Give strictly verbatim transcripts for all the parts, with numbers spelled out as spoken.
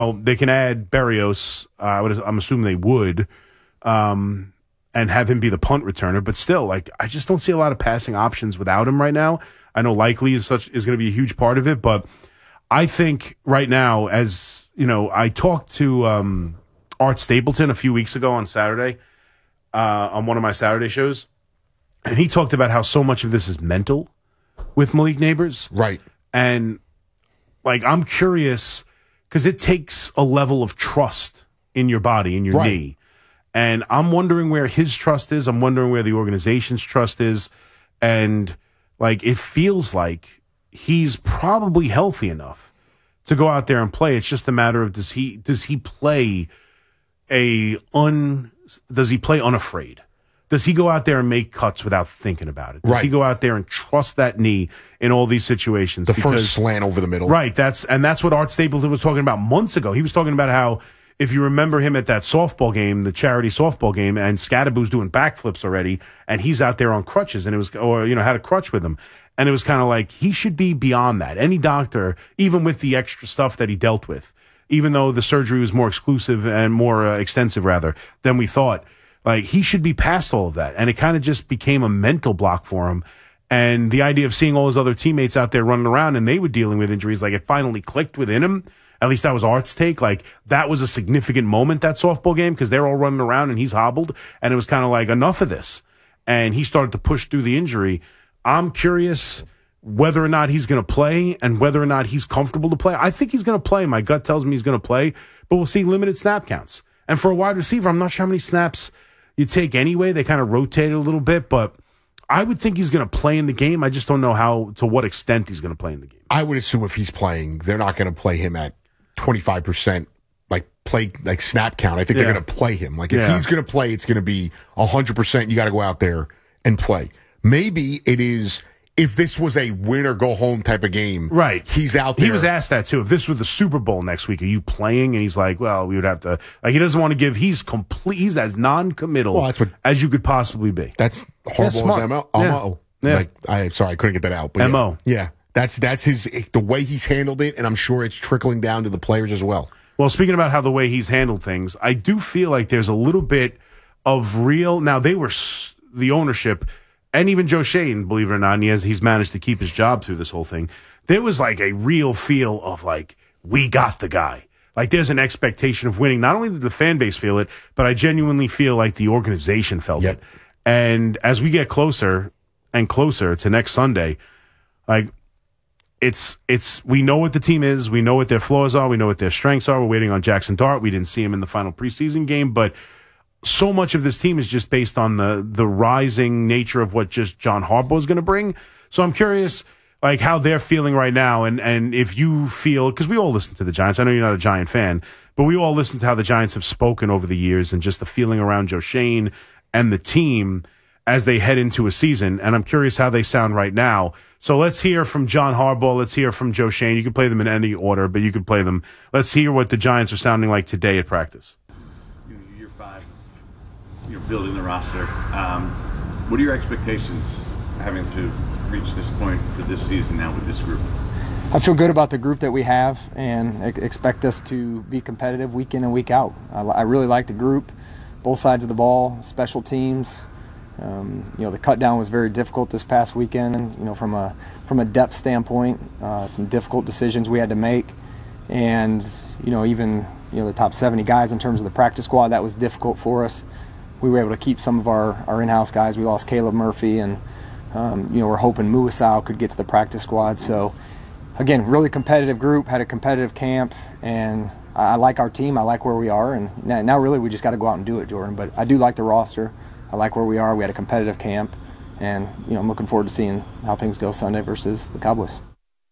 Oh, they can add Berrios. Uh, I would, I'm assuming they would, um, and have him be the punt returner. But still, like I just don't see a lot of passing options without him right now. I know Likely is such is going to be a huge part of it, but I think right now, as you know, I talked to um, Art Stapleton a few weeks ago on Saturday uh, on one of my Saturday shows, and he talked about how so much of this is mental with Malik Neighbors, right? And like I'm curious. Because it takes a level of trust in your body, in your right. knee. And I'm wondering where his trust is. I'm wondering where the organization's trust is. And, like, it feels like he's probably healthy enough to go out there and play. It's just a matter of does he does he play a un does he play unafraid? Does he go out there and make cuts without thinking about it? Does right. he go out there and trust that knee in all these situations? The because, first slant over the middle. Right. That's and that's what Art Stapleton was talking about months ago. He was talking about how, if you remember him at that softball game, the charity softball game, and Scadaboo's doing backflips already, and he's out there on crutches, and it was, or, you know, had a crutch with him. And it was kind of like, he should be beyond that. Any doctor, even with the extra stuff that he dealt with, even though the surgery was more exclusive and more uh, extensive, rather, than we thought, like, he should be past all of that. And it kind of just became a mental block for him. And the idea of seeing all his other teammates out there running around and they were dealing with injuries, like, it finally clicked within him. At least that was Art's take. Like, that was a significant moment, that softball game, because they're all running around and he's hobbled. And it was kind of like, enough of this. And he started to push through the injury. I'm curious whether or not he's going to play and whether or not he's comfortable to play. I think he's going to play. My gut tells me he's going to play, but we'll see limited snap counts. And for a wide receiver, I'm not sure how many snaps you take anyway. They kind of rotate it a little bit, but I would think he's going to play in the game. I just don't know how, to what extent he's going to play in the game. I would assume if he's playing, they're not going to play him at twenty-five percent like play, like snap count. I think Yeah. they're going to play him. Like if Yeah. he's going to play, it's going to be one hundred percent. You got to go out there and play. Maybe it is, if this was a win or go home type of game, right? He's out there. He was asked that too. If this was the Super Bowl next week, are you playing? And he's like, well, we would have to, like, he doesn't want to give, he's complete, he's as non-committal well, that's what, as you could possibly be. That's horrible as M O. Yeah. Yeah. Like, I, sorry, I couldn't get that out. But M O. Yeah, yeah. That's, that's his, the way he's handled it. And I'm sure it's trickling down to the players as well. Well, speaking about how the way he's handled things, I do feel like there's a little bit of real, now they were, the ownership, and even Joe Shane, believe it or not, and he has, he's managed to keep his job through this whole thing. There was like a real feel of like, we got the guy. Like there's an expectation of winning. Not only did the fan base feel it, but I genuinely feel like the organization felt yep. it. And as we get closer and closer to next Sunday, like it's, it's, we know what the team is. We know what their flaws are. We know what their strengths are. We're waiting on Jackson Dart. We didn't see him in the final preseason game, but so much of this team is just based on the the rising nature of what just John Harbaugh is going to bring. So I'm curious, like, how they're feeling right now, and, and if you feel, because we all listen to the Giants. I know you're not a Giant fan, but we all listen to how the Giants have spoken over the years and just the feeling around Joe Shane and the team as they head into a season. And I'm curious how they sound right now. So let's hear from John Harbaugh. Let's hear from Joe Shane. You can play them in any order, but you can play them. Let's hear what the Giants are sounding like today at practice. Year five. You're building the roster. Um, what are your expectations having to reach this point for this season now with this group? I feel good about the group that we have and expect us to be competitive week in and week out. I, I really like the group, both sides of the ball, special teams. Um, you know, the cut down was very difficult this past weekend. You know, from a from a depth standpoint, uh, some difficult decisions we had to make, and you know, even you know the top seventy guys in terms of the practice squad, that was difficult for us. We were able to keep some of our, our in-house guys. We lost Caleb Murphy, and um, you know we're hoping Muasau could get to the practice squad. So, again, really competitive group, had a competitive camp, and I, I like our team. I like where we are, and now, now really we just got to go out and do it, Jordan. But I do like the roster. I like where we are. We had a competitive camp, and you know I'm looking forward to seeing how things go Sunday versus the Cowboys.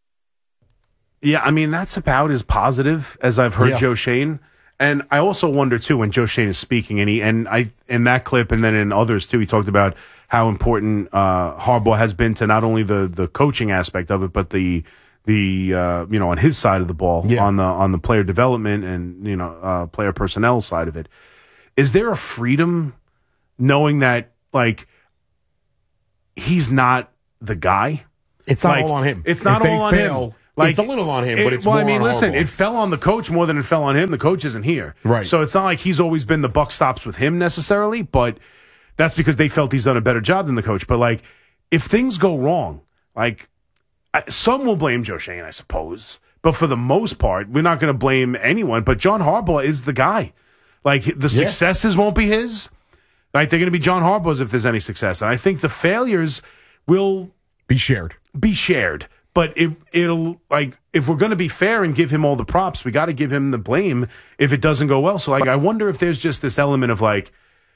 Yeah, I mean that's about as positive as I've heard yeah. Joe Shane. And I also wonder too when Joe Shane is speaking, and he and I in that clip, and then in others too, he talked about how important uh, Harbaugh has been to not only the the coaching aspect of it, but the the uh, you know on his side of the ball, yeah. on the on the player development and you know uh, player personnel side of it. Is there a freedom knowing that like he's not the guy? It's not like, all on him. It's not if all they on fail, him. Like, it's a little on him, it, but it's well, more I mean, on listen, Harbaugh. it fell on the coach more than it fell on him. The coach isn't here, Right? So it's not like he's always been the buck stops with him necessarily, but that's because they felt he's done a better job than the coach. But like, if things go wrong, like I, some will blame Joe Schoen, I suppose, but for the most part, we're not going to blame anyone. But John Harbaugh is the guy. Like the Yeah. successes won't be his. Like they're going to be John Harbaugh's if there's any success, and I think the failures will Be shared. be shared. But it, it'll, like, if we're going to be fair and give him all the props, we got to give him the blame if it doesn't go well. So, like, I wonder if there's just this element of, like,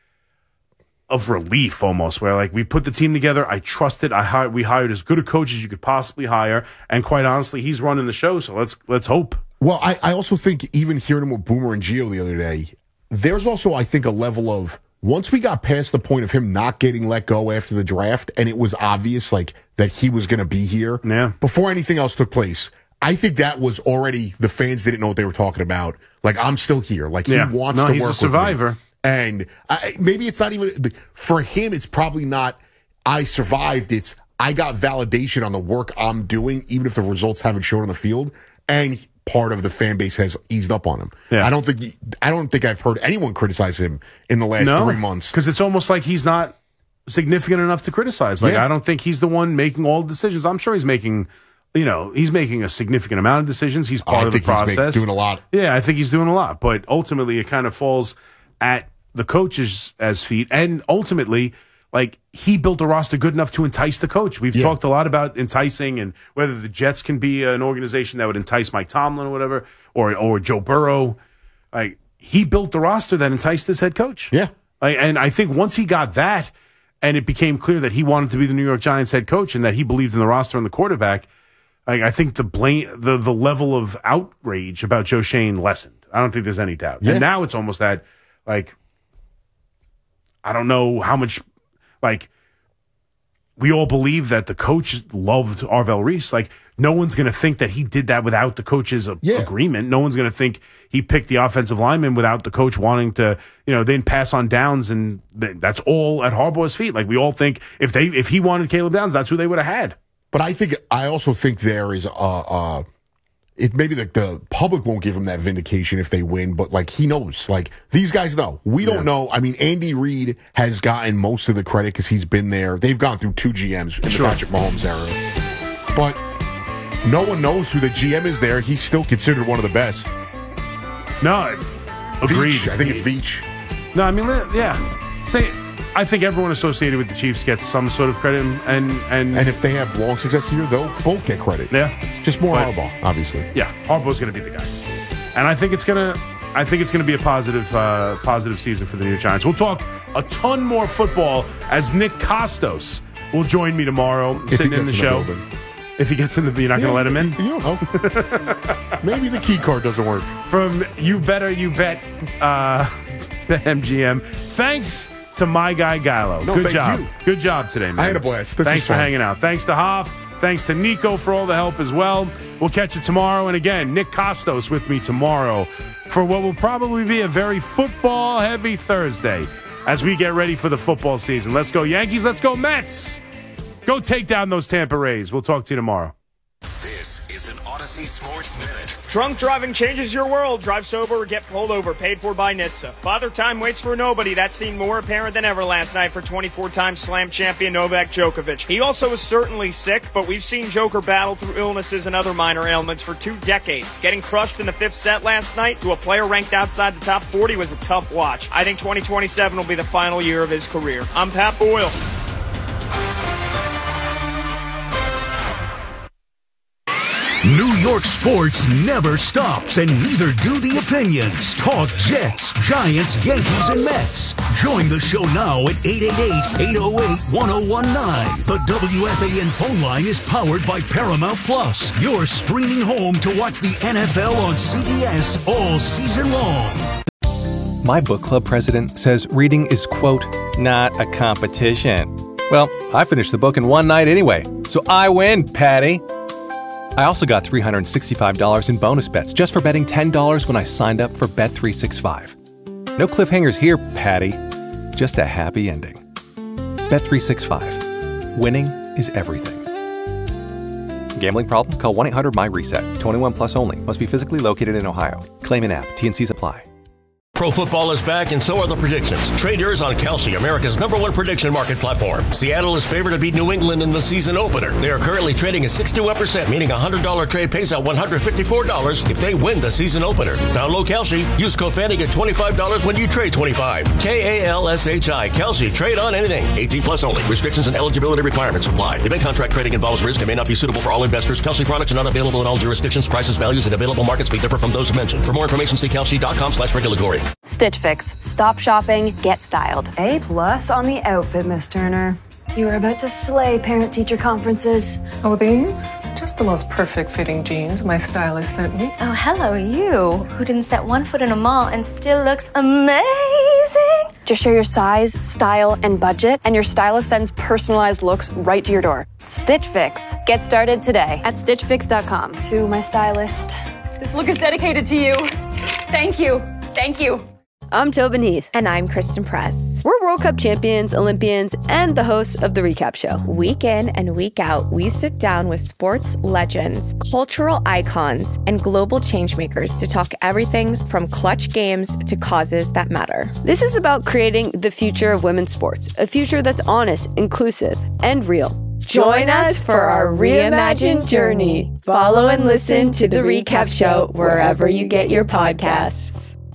of relief almost, where, like, we put the team together. I trusted. I hired, we hired as good a coach as you could possibly hire. And quite honestly, he's running the show. So let's, let's hope. Well, I, I also think even hearing him with Boomer and Gio the other day, there's also, I think, a level of, once we got past the point of him not getting let go after the draft, and it was obvious, like, that he was going to be here Yeah. before anything else took place, I think that was already, the fans didn't know what they were talking about. Like, I'm still here. Like, Yeah. he wants No, to he's work a with me. survivor. And I, maybe it's not even, for him, it's probably not, I survived. It's, I got validation on the work I'm doing, even if the results haven't shown on the field. And part of the fan base has eased up on him. Yeah. I don't think, I don't think I've heard anyone criticize him in the last No, three months. because it's almost like he's not significant enough to criticize. Like, Yeah. I don't think he's the one making all the decisions. I'm sure he's making, you know, he's making a significant amount of decisions. He's part I of the think he's make- process. doing a lot. Yeah, I think he's doing a lot. But ultimately, it kind of falls at the coach's as feet. And ultimately, like, he built a roster good enough to entice the coach. We've Yeah. talked a lot about enticing and whether the Jets can be an organization that would entice Mike Tomlin or whatever, or or Joe Burrow. Like, he built the roster that enticed this head coach. Yeah. Like, and I think once he got that, and it became clear that he wanted to be the New York Giants head coach and that he believed in the roster and the quarterback, like, I think the blame, the the level of outrage about Joe Schoen lessened. I don't think there's any doubt. Yeah. And now it's almost that, like, I don't know how much, like, we all believe that the coach loved Arvell Reese. Like, no one's going to think that he did that without the coach's a- Yeah. agreement. No one's going to think he picked the offensive lineman without the coach wanting to, you know, then pass on Downs, and th- that's all at Harbaugh's feet. Like, we all think if they, if he wanted Caleb Downs, that's who they would have had. But I think, I also think there is, uh, uh, it maybe the, the public won't give him that vindication if they win, but like he knows, like these guys know. We don't know. I mean, Andy Reid has gotten most of the credit because he's been there. They've gone through two G Ms in Sure. the Patrick Mahomes era, but no one knows who the G M is there. He's still considered one of the best. No, agreed. Veach, I think it's Veach. No, I mean, li- yeah. Say, I think everyone associated with the Chiefs gets some sort of credit, and and, And if they have long success here, they'll both get credit. yeah, Just more But- Harbaugh, obviously. yeah, Harbaugh's going to be the guy, and I think it's gonna, I think it's going to be a positive, uh, positive season for the New York Giants. We'll talk a ton more football as Nick Costos will join me tomorrow, If he sitting in gets the in the show. building. If he gets in the, you're not going to let him in. You don't know. Maybe the key card doesn't work. From You Better You Bet, uh, Bet M G M. Thanks to my guy Gallo. No, Good thank job. you. Good job today, man. I had a blast. This Thanks was for fun. hanging out. Thanks to Hoff. Thanks to Nico for all the help as well. We'll catch you tomorrow. And again, Nick Costos with me tomorrow for what will probably be a very football-heavy Thursday as we get ready for the football season. Let's go Yankees. Let's go Mets. Go take down those Tampa Rays. We'll talk to you tomorrow. This is an Odyssey Sports Minute. Drunk driving changes your world. Drive sober or get pulled over. Paid for by N H T S A. Father Time waits for nobody. That seemed more apparent than ever last night for twenty-four-time Slam champion Novak Djokovic. He also is certainly sick, but we've seen Joker battle through illnesses and other minor ailments for two decades. Getting crushed in the fifth set last night to a player ranked outside the top forty was a tough watch. I think twenty twenty-seven will be the final year of his career. I'm Pat Boyle. New York sports never stops, and neither do the opinions. Talk Jets, Giants, Yankees, and Mets. Join the show now at eight eight eight, eight oh eight, one oh one nine. The W F A N phone line is powered by Paramount Plus, your streaming home to watch the N F L on C B S all season long. My book club president says reading is, quote, not a competition. Well, I finished the book in one night anyway, so I win, Patty. I also got three hundred sixty-five dollars in bonus bets just for betting ten dollars when I signed up for Bet three sixty-five. No cliffhangers here, Patty. Just a happy ending. Bet three sixty-five. Winning is everything. Gambling problem? Call one eight hundred my reset. twenty-one plus only. Must be physically located in Ohio. Claim in app. T N Cs apply. Pro football is back, and so are the predictions. Trade yours on Kalshi, America's number one prediction market platform. Seattle is favored to beat New England in the season opener. They are currently trading at sixty-one percent, meaning a one hundred dollars trade pays out one hundred fifty-four dollars if they win the season opener. Download Kalshi. Use code Fanny, get twenty-five dollars when you trade twenty-five. K A L S H I. Kalshi. Trade on anything. eighteen plus only. Restrictions and eligibility requirements apply. Event contract trading involves risk and may not be suitable for all investors. Kalshi products are not available in all jurisdictions. Prices, values, and available markets may differ from those mentioned. For more information, see Kalshi.com slash regulatory. Stitch Fix. Stop shopping, get styled. A plus on the outfit, Miss Turner. You are about to slay parent-teacher conferences. Oh, these? Just the most perfect fitting jeans my stylist sent me. Oh, hello, you, who didn't set one foot in a mall and still looks amazing. Just share your size, style, and budget, and your stylist sends personalized looks right to your door. Stitch Fix. Get started today at stitch fix dot com. To my stylist, this look is dedicated to you. Thank you. Thank you. I'm Tobin Heath. And I'm Kristen Press. We're World Cup champions, Olympians, and the hosts of The Recap Show. Week in and week out, we sit down with sports legends, cultural icons, and global changemakers to talk everything from clutch games to causes that matter. This is about creating the future of women's sports, a future that's honest, inclusive, and real. Join us for our reimagined journey. Follow and listen to The Recap Show wherever you get your podcasts.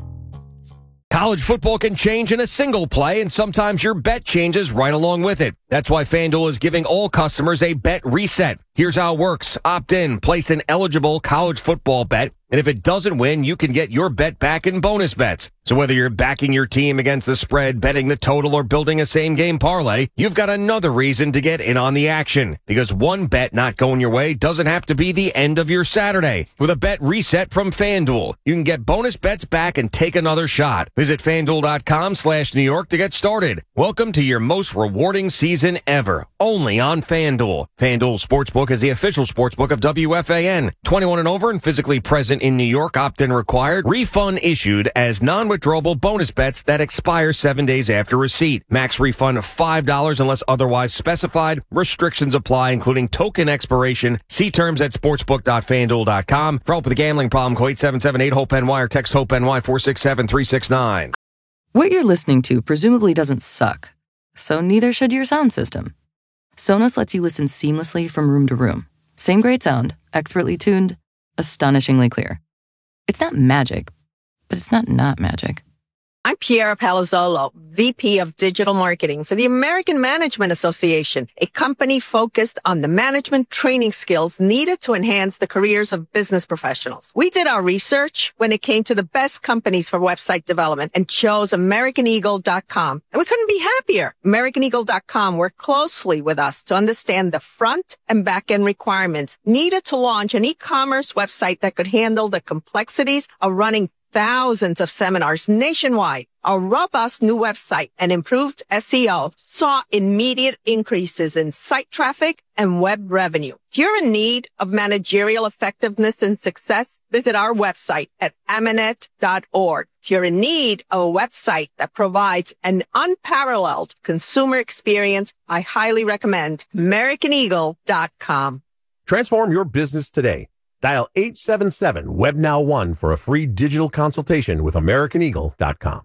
College football can change in a single play, and sometimes your bet changes right along with it. That's why FanDuel is giving all customers a bet reset. Here's how it works. Opt in, place an eligible college football bet, and if it doesn't win, you can get your bet back in bonus bets. So whether you're backing your team against the spread, betting the total, or building a same-game parlay, you've got another reason to get in on the action. Because one bet not going your way doesn't have to be the end of your Saturday. With a bet reset from FanDuel, you can get bonus bets back and take another shot. Visit FanDuel.com slash New York to get started. Welcome to your most rewarding season ever, only on FanDuel. FanDuel Sportsbook is the official sportsbook of W F A N. twenty-one and over and physically present in New York. Opt-in required. Refund issued as non-withdrawable bonus bets that expire seven days after receipt. Max refund of five dollars unless otherwise specified. Restrictions apply, including token expiration. See terms at sportsbook dot fan duel dot com. For help with a gambling problem, call eight seven seven eight hope N Y or text HOPE-NY four six seven three six nine. What you're listening to presumably doesn't suck, so neither should your sound system. Sonos lets you listen seamlessly from room to room. Same great sound, expertly tuned, astonishingly clear. It's not magic, but it's not not magic. I'm Piera Palazzolo, V P of Digital Marketing for the American Management Association, a company focused on the management training skills needed to enhance the careers of business professionals. We did our research when it came to the best companies for website development and chose American Eagle dot com. And we couldn't be happier. American Eagle dot com worked closely with us to understand the front and back end requirements needed to launch an e-commerce website that could handle the complexities of running thousands of seminars nationwide. Our robust new website and improved S E O saw immediate increases in site traffic and web revenue. If you're in need of managerial effectiveness and success, visit our website at amanet dot org. If you're in need of a website that provides an unparalleled consumer experience, I highly recommend American Eagle dot com. Transform your business today. Dial eight seven seven web now one for a free digital consultation with American Eagle dot com.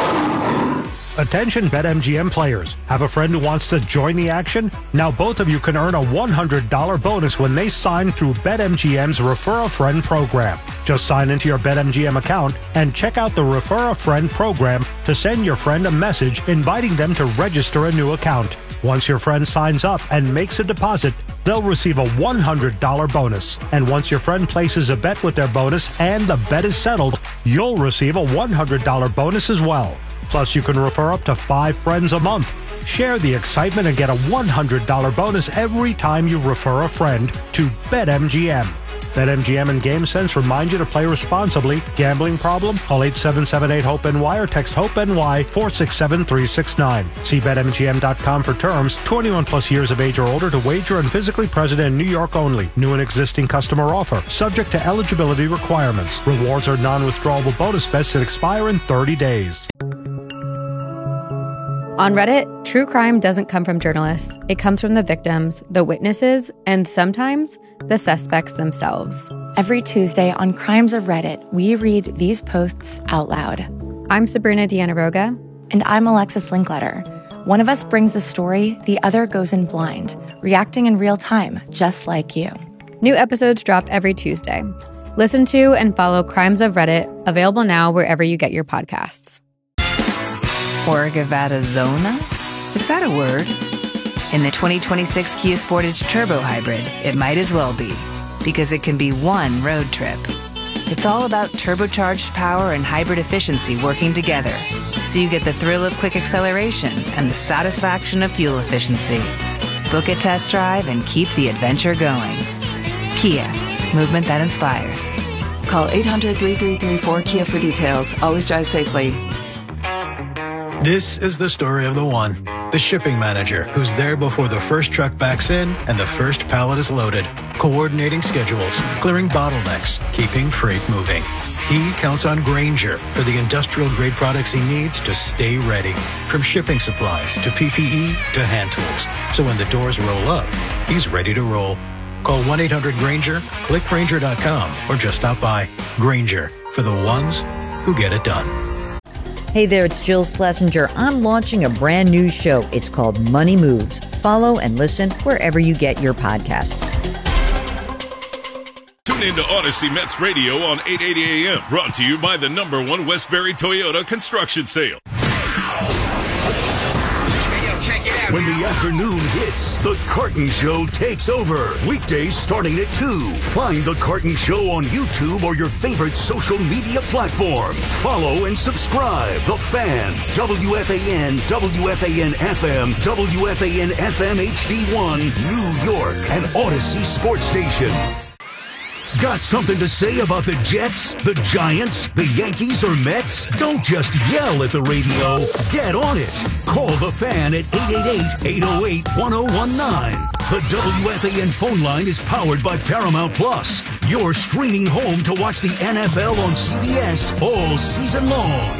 Attention BetMGM players. Have a friend who wants to join the action? Now both of you can earn a one hundred dollars bonus when they sign through BetMGM's Refer a Friend program. Just sign into your BetMGM account and check out the Refer a Friend program to send your friend a message inviting them to register a new account. Once your friend signs up and makes a deposit, they'll receive a one hundred dollars bonus. And once your friend places a bet with their bonus and the bet is settled, you'll receive a one hundred dollars bonus as well. Plus, you can refer up to five friends a month. Share the excitement and get a one hundred dollars bonus every time you refer a friend to BetMGM. BetMGM and GameSense remind you to play responsibly. Gambling problem? Call eight seven seven eight hope N Y or text HOPE-NY four six seven three six nine. See Bet M G M dot com for terms. twenty-one plus years of age or older to wager and physically present in New York only. New and existing customer offer. Subject to eligibility requirements. Rewards are non-withdrawable bonus bets that expire in thirty days. On Reddit, true crime doesn't come from journalists. It comes from the victims, the witnesses, and sometimes the suspects themselves. Every Tuesday on Crimes of Reddit, we read these posts out loud. I'm Sabrina Dianaroga. And I'm Alexis Linkletter. One of us brings the story, the other goes in blind, reacting in real time, just like you. New episodes drop every Tuesday. Listen to and follow Crimes of Reddit, available now wherever you get your podcasts. Orgavada Zona? Is that a word? In the twenty twenty-six Kia Sportage Turbo Hybrid, it might as well be, because it can be one road trip. It's all about turbocharged power and hybrid efficiency working together, so you get the thrill of quick acceleration and the satisfaction of fuel efficiency. Book a test drive and keep the adventure going. Kia, movement that inspires. Call eight hundred, three three three, four Kia for details. Always drive safely. This is the story of the one, the shipping manager, who's there before the first truck backs in and the first pallet is loaded, coordinating schedules, clearing bottlenecks, keeping freight moving. He counts on Grainger for the industrial-grade products he needs to stay ready, from shipping supplies to P P E to hand tools. So when the doors roll up, he's ready to roll. Call one eight hundred Grainger, click Grainger dot com, or just stop by. Grainger, for the ones who get it done. Hey there, it's Jill Schlesinger. I'm launching a brand new show. It's called Money Moves. Follow and listen wherever you get your podcasts. Tune in to Odyssey Mets Radio on eight eighty A M. Brought to you by the number one Westbury Toyota construction sale. When the afternoon hits, The Carton Show takes over. Weekdays starting at two. Find The Carton Show on YouTube or your favorite social media platform. Follow and subscribe. The Fan, W F A N, W F A N F M, W F A N F M H D one, New York, and Odyssey Sports Station. Got something to say about the Jets, the Giants, the Yankees, or Mets? Don't just yell at the radio. Get on it. Call the Fan at eight eight eight, eight oh eight, one oh one nine. The W F A N phone line is powered by Paramount Plus. You're streaming home to watch the N F L on C B S all season long.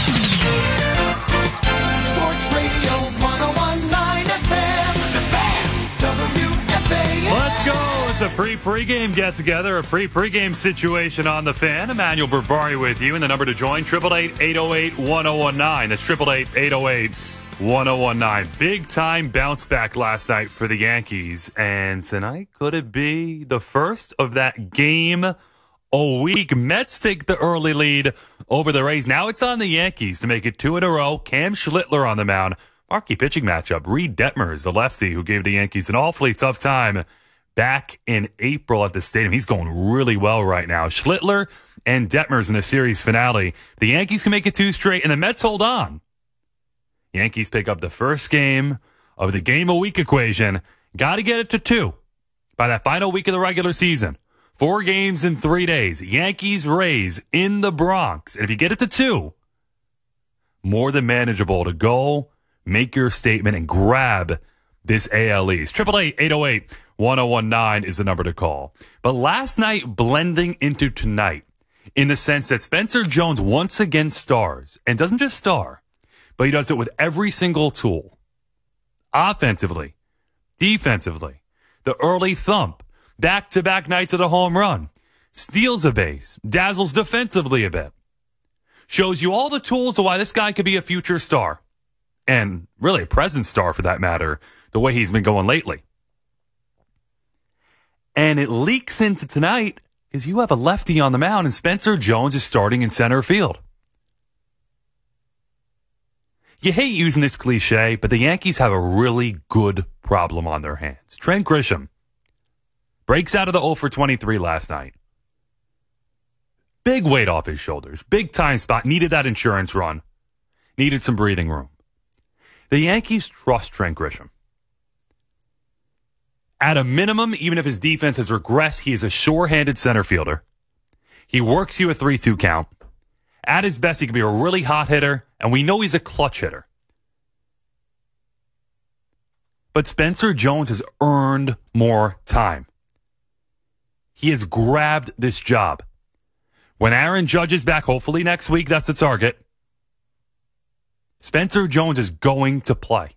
Sports Radio one oh one point nine F M, the Fan, W F A N. Let's go. It's a free pregame get-together, a free pregame situation on the Fan. Emmanuel Berbari with you, and the number to join, eight eight eight, eight oh eight, one oh one nine. That's eight eight eight, eight oh eight, one oh one nine. Big-time bounce back last night for the Yankees, and tonight could it be the first of that game a week? Mets take the early lead over the Rays. Now it's on the Yankees to make it two in a row. Cam Schlittler on the mound. Marquee pitching matchup. Reed Detmers, the lefty who gave the Yankees an awfully tough time back in April at the stadium. He's going really well right now. Schlittler and Detmers in the series finale. The Yankees can make it two straight, and the Mets hold on. Yankees pick up the first game of the game a week equation. Got to get it to two by that final week of the regular season. Four games in three days. Yankees, Rays in the Bronx. And if you get it to two, more than manageable to go, make your statement, and grab this A L East. eight eight eight, eight oh eight, one oh one nine is the number to call. But last night blending into tonight in the sense that Spencer Jones once again stars, and doesn't just star, but he does it with every single tool. Offensively, defensively, the early thump, back-to-back nights of the home run, steals a base, dazzles defensively a bit, shows you all the tools of why this guy could be a future star, and really a present star for that matter, the way he's been going lately. And it leaks into tonight because you have a lefty on the mound and Spencer Jones is starting in center field. You hate using this cliche, but the Yankees have a really good problem on their hands. Trent Grisham breaks out of the oh for twenty-three last night. Big weight off his shoulders. Big time spot. Needed that insurance run. Needed some breathing room. The Yankees trust Trent Grisham. At a minimum, even if his defense has regressed, he is a sure-handed center fielder. He works you a three two count. At his best, he can be a really hot hitter, and we know he's a clutch hitter. But Spencer Jones has earned more time. He has grabbed this job. When Aaron Judge is back, hopefully next week, that's the target. Spencer Jones is going to play.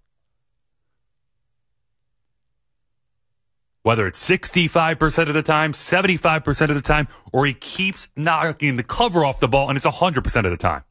Whether it's sixty-five percent of the time, seventy-five percent of the time, or he keeps knocking the cover off the ball and it's one hundred percent of the time.